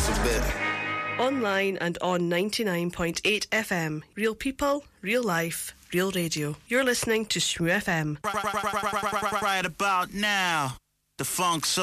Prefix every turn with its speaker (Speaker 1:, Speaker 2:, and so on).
Speaker 1: just a bit.
Speaker 2: Online and on 99.8 FM. Real people, real life, real radio. You're listening to Shmoo FM.
Speaker 3: Right about now, the funk